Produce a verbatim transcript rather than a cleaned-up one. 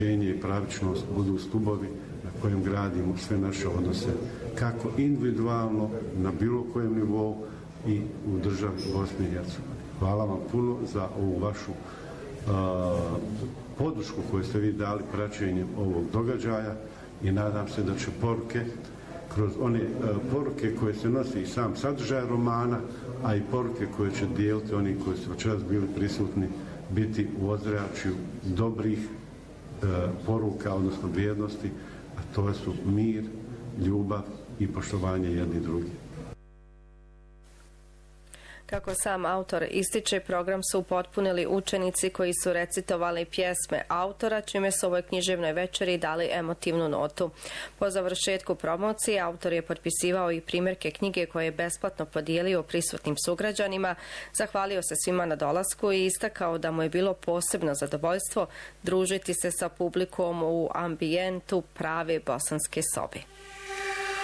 i pravičnost budu stubovi na kojem gradimo sve naše odnose, kako individualno, na bilo kojem nivou i u državi Bosne i Hercegovine. Hvala vam puno za ovu vašu uh, podršku koju ste vi dali praćenjem ovog događaja i nadam se da će poruke, kroz one uh, poruke koje se nosi i sam sadržaj romana, a i poruke koje će dijeliti oni koji su večeras bili prisutni, biti u ozračju dobrih uh, poruka, odnosno vrijednosti, a to su mir, ljubav i poštovanje jedni drugih. Kako sam autor ističe, program su upotpunili učenici koji su recitovali pjesme autora, čime su ovoj književnoj večeri dali emotivnu notu. Po završetku promocije, autor je potpisivao i primjerke knjige koje je besplatno podijelio prisutnim sugrađanima, zahvalio se svima na dolasku i istakao da mu je bilo posebno zadovoljstvo družiti se sa publikom u ambijentu prave bosanske sobe.